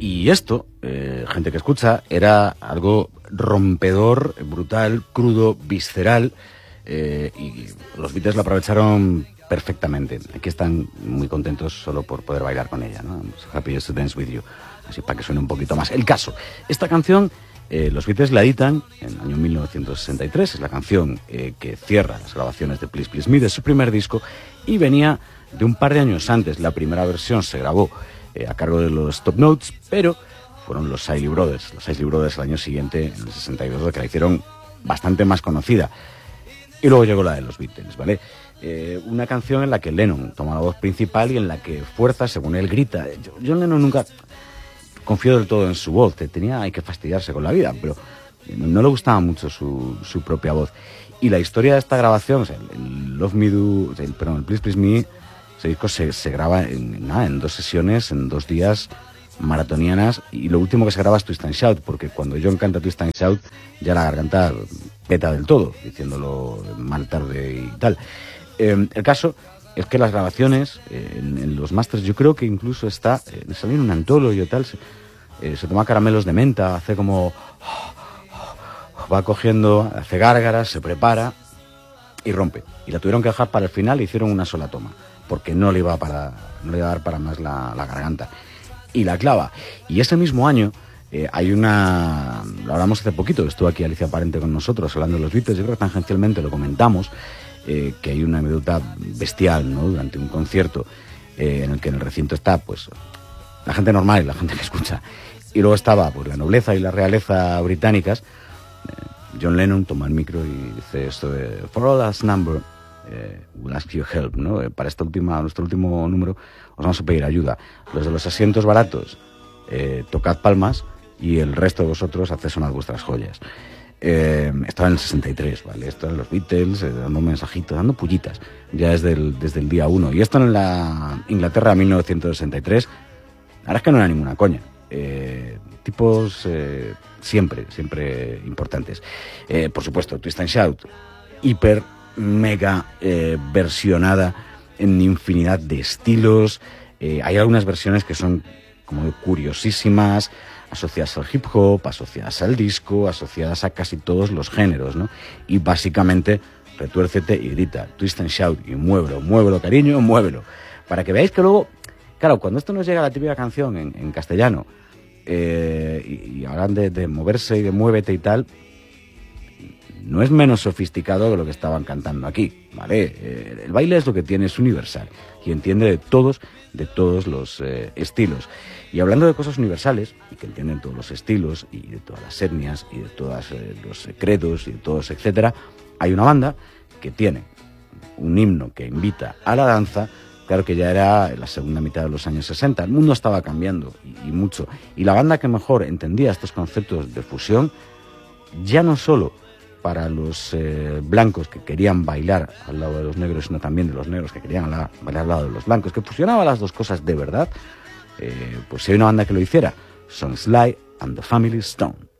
Y esto, gente que escucha, era algo rompedor, brutal, crudo, visceral, y los Beatles lo aprovecharon perfectamente. Aquí están muy contentos solo por poder bailar con ella, ¿no? Happy to dance with you. Así para que suene un poquito más. El caso, esta canción, los Beatles la editan en el año 1963, es la canción que cierra las grabaciones de Please Please Me, de su primer disco, y venía de un par de años antes. La primera versión se grabó a cargo de los Top Notes, pero fueron los Isley Brothers. Los Isley Brothers al año siguiente, en el 62, que la hicieron bastante más conocida. Y luego llegó la de los Beatles, ¿vale? Una canción en la que Lennon toma la voz principal y en la que fuerza, según él, grita. John Lennon nunca confió del todo en su voz, hay que fastidiarse con la vida, pero no le gustaba mucho su propia voz. Y la historia de esta grabación, o sea, el Love Me Do, el Please Please Me, ese disco se graba en 2 sesiones, en 2 días maratonianas, y lo último que se graba es Twist and Shout, porque cuando John canta Twist and Shout ya la garganta peta del todo, diciéndolo mal, tarde y tal. El caso es que las grabaciones, en los masters, yo creo que incluso salió en un antólogo y tal, se toma caramelos de menta, hace como... va cogiendo, hace gárgaras, se prepara y rompe. Y la tuvieron que dejar para el final y hicieron una sola toma, porque no le iba a dar para más la garganta. Y la clava. Y ese mismo año lo hablamos hace poquito, estuvo aquí Alicia Parente con nosotros hablando de los Beatles, yo creo que tangencialmente lo comentamos, que hay una anécdota bestial, ¿no? Durante un concierto en el que en el recinto está pues la gente normal y la gente que escucha, y luego estaba pues la nobleza y la realeza británicas. John Lennon toma el micro y dice esto de "For all last number we'll ask you help", ¿no? Para nuestro último número os vamos a pedir ayuda. Los de los asientos baratos, tocad palmas, y el resto de vosotros haced sonar vuestras joyas. Estaba en el 63, ¿vale? Esto eran los Beatles, dando mensajitos, dando pullitas, ya desde el día 1. Y esto en la Inglaterra de 1963, la verdad es que no era ninguna coña. Tipos siempre importantes. Por supuesto, Twist and Shout, hiper, mega versionada en infinidad de estilos. Hay algunas versiones que son como curiosísimas, asociadas al hip hop, asociadas al disco, asociadas a casi todos los géneros, ¿no? Y básicamente, retuércete y grita, Twist and Shout, y muévelo, cariño, muévelo. Para que veáis que luego, claro, cuando esto nos llega a la típica canción en castellano, y hablan de moverse y de muévete y tal, no es menos sofisticado que lo que estaban cantando aquí, ¿vale? El baile es lo que tiene, es universal, y entiende de todos los estilos. Y hablando de cosas universales, y que entienden todos los estilos, y de todas las etnias, y de todos los credos, y de todos, etcétera, hay una banda que tiene un himno que invita a la danza. Claro que ya era la segunda mitad de los años 60, el mundo estaba cambiando, y mucho. Y la banda que mejor entendía estos conceptos de fusión, ya no solo para los blancos que querían bailar al lado de los negros, sino también de los negros que querían bailar al lado de los blancos, que fusionaba las dos cosas de verdad, pues si hay una banda que lo hiciera, son Sly and the Family Stone.